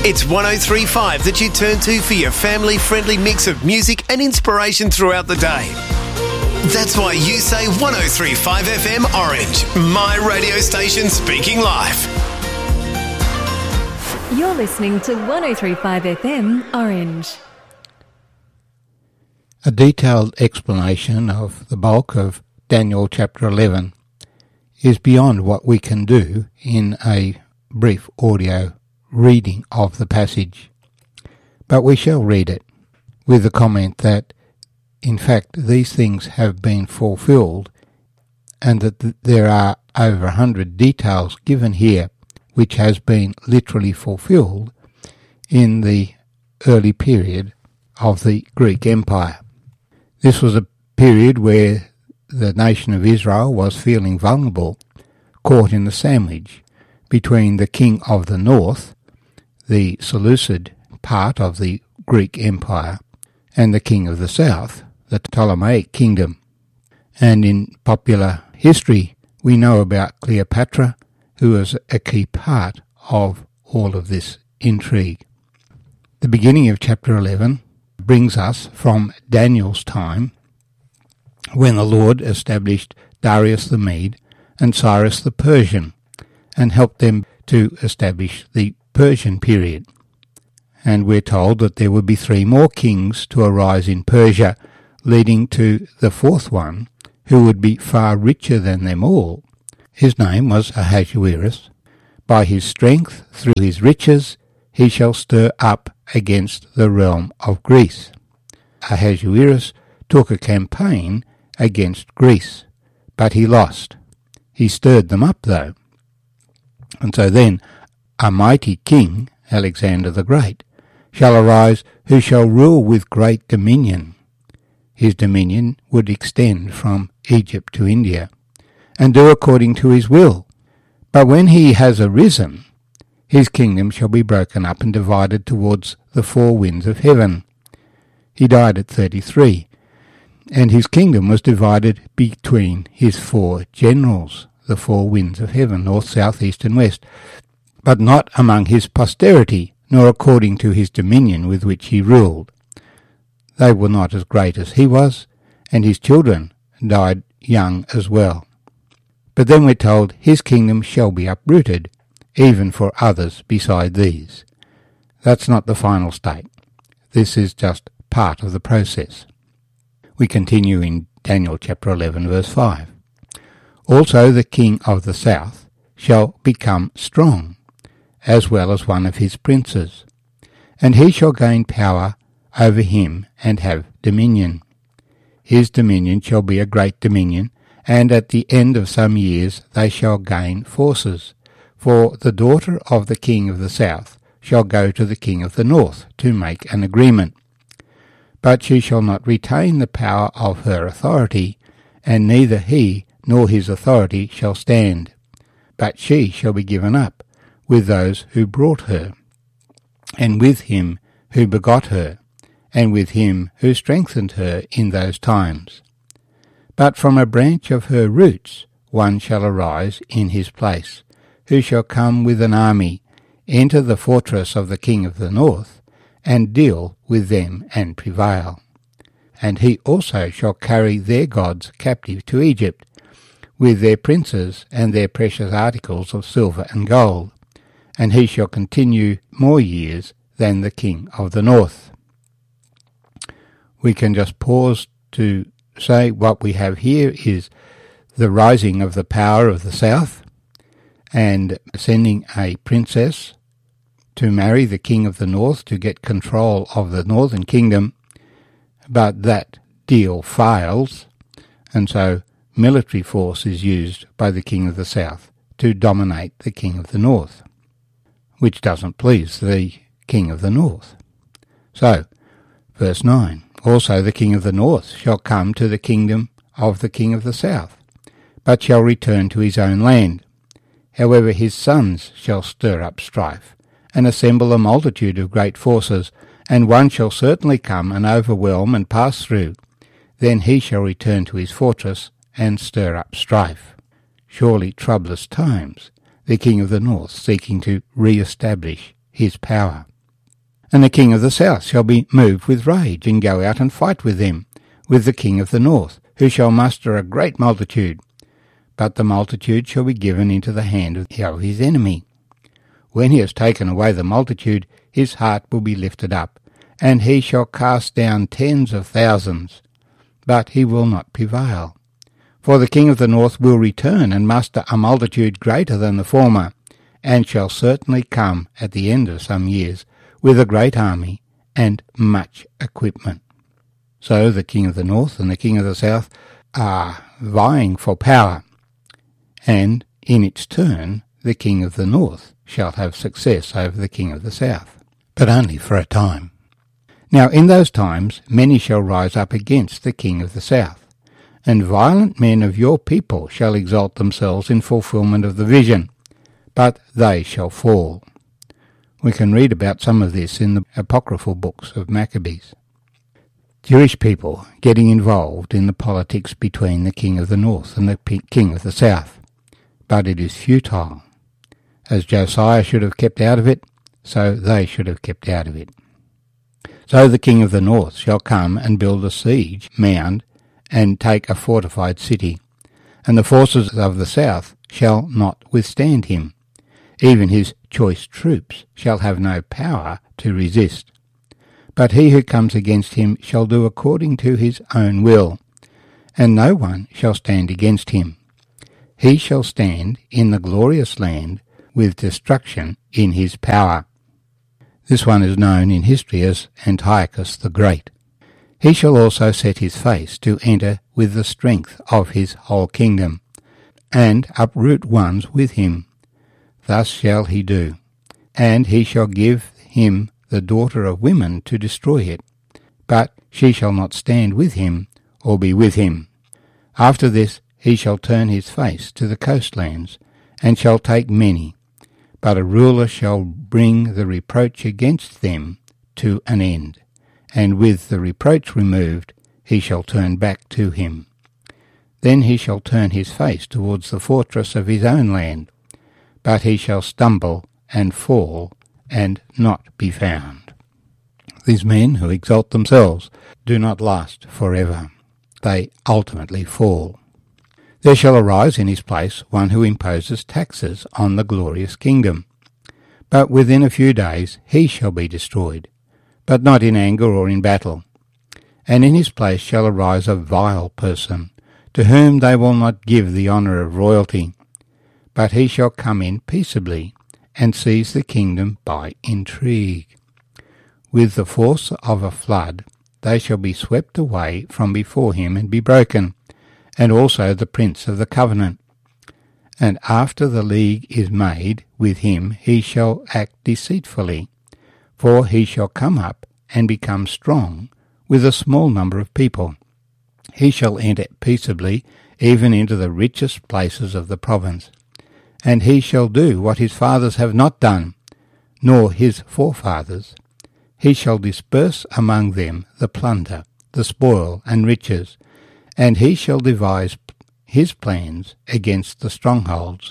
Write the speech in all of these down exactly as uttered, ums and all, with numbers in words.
It's one oh three point five that you turn to for your family-friendly mix of music and inspiration throughout the day. That's why you say one oh three point five F M Orange, my radio station speaking life. You're listening to one oh three point five F M Orange. A detailed explanation of the bulk of Daniel chapter eleven is beyond what we can do in a brief audio reading of the passage. But we shall read it with the comment that, in fact, these things have been fulfilled and that th- there are over a hundred details given here which has been literally fulfilled in the early period of the Greek Empire. This was a period where the nation of Israel was feeling vulnerable, caught in the sandwich between the king of the north, the Seleucid part of the Greek Empire, and the king of the south, the Ptolemaic kingdom. And in popular history, we know about Cleopatra, who was a key part of all of this intrigue. The beginning of chapter eleven brings us from Daniel's time, when the Lord established Darius the Mede and Cyrus the Persian, and helped them to establish the Persian period. And we're told that there would be three more kings to arise in Persia, leading to the fourth one, who would be far richer than them all. His name was Ahasuerus. By his strength, through his riches, he shall stir up against the realm of Greece. Ahasuerus took a campaign against Greece, but he lost. He stirred them up, though. And so then a mighty king, Alexander the Great, shall arise, who shall rule with great dominion. His dominion would extend from Egypt to India, and do according to his will. But when he has arisen, his kingdom shall be broken up and divided towards the four winds of heaven. He died at thirty-three, and his kingdom was divided between his four generals, the four winds of heaven, north, south, east, and west, but not among his posterity, nor according to his dominion with which he ruled. They were not as great as he was, and his children died young as well. But then we're told his kingdom shall be uprooted, even for others beside these. That's not the final state. This is just part of the process. We continue in Daniel chapter eleven, verse five. Also the king of the south shall become strong, as well as one of his princes, and he shall gain power over him and have dominion. His dominion shall be a great dominion, and at the end of some years they shall gain forces. For the daughter of the king of the south shall go to the king of the north to make an agreement. But she shall not retain the power of her authority, and neither he nor his authority shall stand. But she shall be given up with those who brought her, and with him who begot her, and with him who strengthened her in those times. But from a branch of her roots one shall arise in his place, who shall come with an army, enter the fortress of the king of the north, and deal with them and prevail. And he also shall carry their gods captive to Egypt, with their princes and their precious articles of silver and gold, and he shall continue more years than the king of the north. We can just pause to say what we have here is the rising of the power of the south, and sending a princess to marry the king of the north to get control of the northern kingdom, but that deal fails, and so military force is used by the king of the south to dominate the king of the north, which doesn't please the king of the north. So, verse nine, also the king of the north shall come to the kingdom of the king of the south, but shall return to his own land. However, his sons shall stir up strife, and assemble a multitude of great forces, and one shall certainly come and overwhelm and pass through. Then he shall return to his fortress, and stir up strife. Surely troublous times, the king of the north seeking to re-establish his power. And the king of the south shall be moved with rage, and go out and fight with them, with the king of the north, who shall muster a great multitude. But the multitude shall be given into the hand of his enemy. When he has taken away the multitude, his heart will be lifted up, and he shall cast down tens of thousands, but he will not prevail. For the king of the north will return and muster a multitude greater than the former, and shall certainly come at the end of some years with a great army and much equipment. So the king of the north and the king of the south are vying for power, and in its turn the king of the north shall have success over the king of the south, but only for a time. Now in those times many shall rise up against the king of the south, and violent men of your people shall exalt themselves in fulfilment of the vision, but they shall fall. We can read about some of this in the apocryphal books of Maccabees. Jewish people getting involved in the politics between the king of the north and the king of the south. But it is futile. As Josiah should have kept out of it, so they should have kept out of it. So the king of the north shall come and build a siege mound and take a fortified city, and the forces of the south shall not withstand him. Even his choice troops shall have no power to resist. But he who comes against him shall do according to his own will, and no one shall stand against him. He shall stand in the glorious land with destruction in his power. This one is known in history as Antiochus the Great. He shall also set his face to enter with the strength of his whole kingdom, and uproot ones with him. Thus shall he do, and he shall give him the daughter of women to destroy it, but she shall not stand with him or be with him. After this he shall turn his face to the coastlands, and shall take many, but a ruler shall bring the reproach against them to an end, and with the reproach removed he shall turn back to him. Then he shall turn his face towards the fortress of his own land, but he shall stumble and fall and not be found. These men who exalt themselves do not last forever. They ultimately fall. There shall arise in his place one who imposes taxes on the glorious kingdom. But within a few days he shall be destroyed, but not in anger or in battle. And in his place shall arise a vile person, to whom they will not give the honour of royalty. But he shall come in peaceably, and seize the kingdom by intrigue. With the force of a flood they shall be swept away from before him and be broken, and also the prince of the covenant. And after the league is made with him, he shall act deceitfully, for he shall come up and become strong with a small number of people. He shall enter peaceably even into the richest places of the province. And he shall do what his fathers have not done, nor his forefathers. He shall disperse among them the plunder, the spoil, and riches, and he shall devise his plans against the strongholds,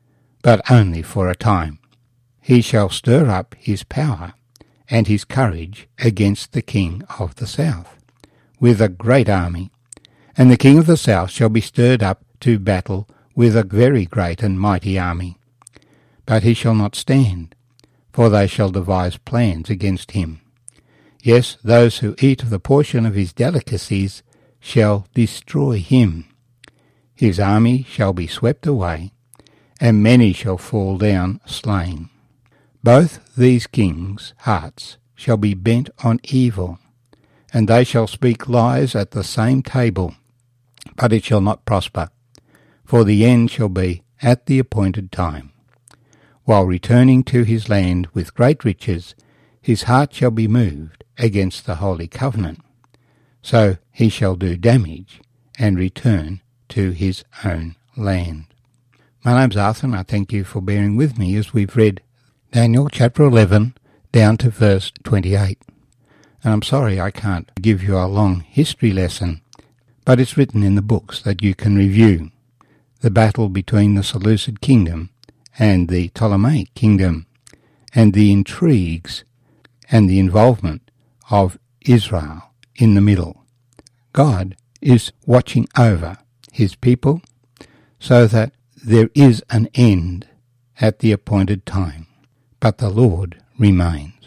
but only for a time. He shall stir up his power and his courage against the king of the south, with a great army, and the king of the south shall be stirred up to battle with a very great and mighty army. But he shall not stand, for they shall devise plans against him. Yes, those who eat of the portion of his delicacies shall destroy him. His army shall be swept away, and many shall fall down slain. Both these kings' hearts shall be bent on evil, and they shall speak lies at the same table, but it shall not prosper. For the end shall be at the appointed time. While returning to his land with great riches, his heart shall be moved against the holy covenant. So he shall do damage and return to his own land. My name's Arthur, and I thank you for bearing with me as we've read Daniel chapter eleven down to verse twenty-eight. And I'm sorry I can't give you a long history lesson, but it's written in the books that you can review. The battle between the Seleucid kingdom and the Ptolemaic kingdom, and the intrigues and the involvement of Israel in the middle. God is watching over his people so that there is an end at the appointed time, but the Lord remains.